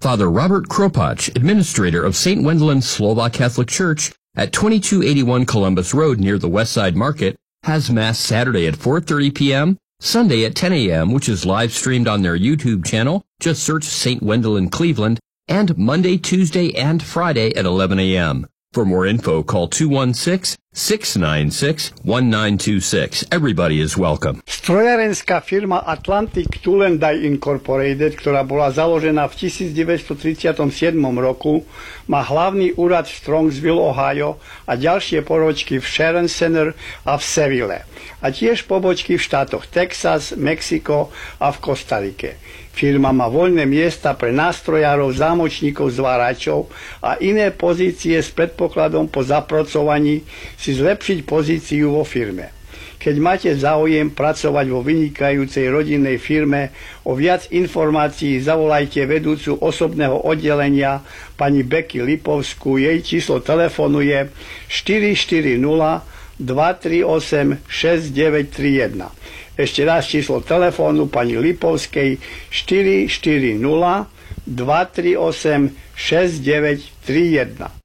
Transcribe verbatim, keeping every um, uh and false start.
Father Robert Kropacz, administrator of Saint Wendelin Slovak Catholic Church at twenty-two eighty-one Columbus Road near the Westside Market, has Mass Saturday at four thirty p.m., Sunday at ten a.m., which is live streamed on their YouTube channel. Just search Saint Wendelin Cleveland, and Monday, Tuesday, and Friday at eleven a.m. For more info, call two one six, six nine six, one nine two six. Everybody is welcome. Strojárenská firma Atlantic Tool and Die Incorporated, ktorá bola založená v devätnásťtridsiatom siedmom roku, má hlavný úrad v Strongsville, Ohio a ďalšie poročky v Sharon Center a v Seville. A tiež pobočky v štátoch Texas, Mexiko a v Kostarike. Firma má voľné miesta pre nástrojárov, zámočníkov, zváračov a iné pozície s predpokladom po zapracovaní si zlepšiť pozíciu vo firme. Keď máte záujem pracovať vo vynikajúcej rodinnej firme, o viac informácií zavolajte vedúcu osobného oddelenia pani Becky Lipovskú. Jej číslo telefónu je štyri štyri nula, dva tri osem, šesť deväť tri jeden. Ešte raz číslo telefónu pani Lipovskej štyri štyri nula, dva tri osem, šesť deväť tri jeden.